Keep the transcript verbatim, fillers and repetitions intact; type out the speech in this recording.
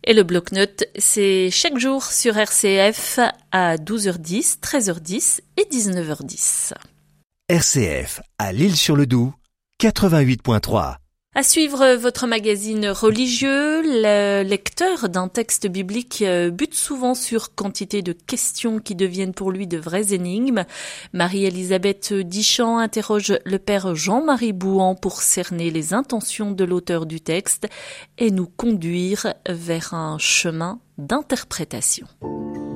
Et le bloc-notes, c'est chaque jour sur R C F à douze heures dix, treize heures dix et dix-neuf heures dix. R C F à l'Île-sur-le-Doubs, quatre-vingt-huit point trois. À suivre votre magazine religieux, le lecteur d'un texte biblique bute souvent sur quantité de questions qui deviennent pour lui de vraies énigmes. Marie-Elisabeth Dichamp interroge le père Jean-Marie Bouhan pour cerner les intentions de l'auteur du texte et nous conduire vers un chemin d'interprétation.